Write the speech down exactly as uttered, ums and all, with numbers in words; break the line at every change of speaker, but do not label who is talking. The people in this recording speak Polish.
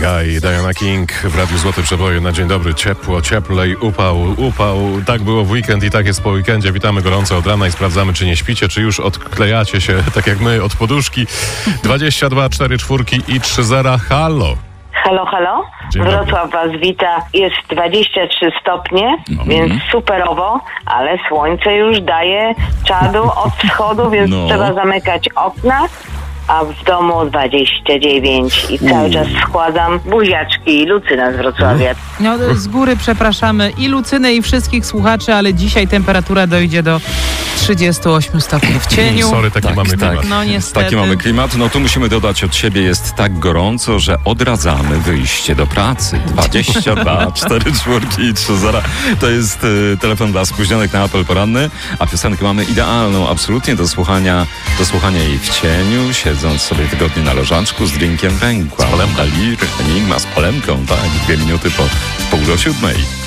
Guy, Diana King w Radiu Złote Przeboje na dzień dobry. Ciepło, cieplej, upał, upał. Tak było w weekend i tak jest po weekendzie. Witamy gorąco od rana i sprawdzamy, czy nie śpicie, czy już odklejacie się, tak jak my, od poduszki. dwadzieścia dwa cztery cztery i trzy zera. Halo.
Halo, halo.
Dzień dobry.
Wrocław was wita. Jest dwadzieścia trzy stopnie,
No.
więc superowo, ale słońce już daje czadu od wschodu, więc
No.
trzeba zamykać okna. A w domu dwadzieścia dziewięć i cały czas składam buziaczki i Lucyna z Wrocławia.
No, z góry przepraszamy i Lucynę, i wszystkich słuchaczy, ale dzisiaj temperatura dojdzie do trzydziestu ośmiu stopni w cieniu.
Sorry, taki
Tak,
mamy
tak.
klimat.
No niestety.
Taki mamy klimat. No tu musimy dodać od siebie, jest tak gorąco, że odradzamy wyjście do pracy. dwadzieścia dwa cztery cztery i trzy zera. To jest y, telefon dla spóźnionych na apel poranny, a piosenkę mamy idealną, absolutnie do słuchania, do słuchania jej w cieniu, siedząc sobie wygodnie na leżaczku z drinkiem w ręku. Z polemką. Enigma z polemką, tak. Dwie minuty po, po pół do siódmej.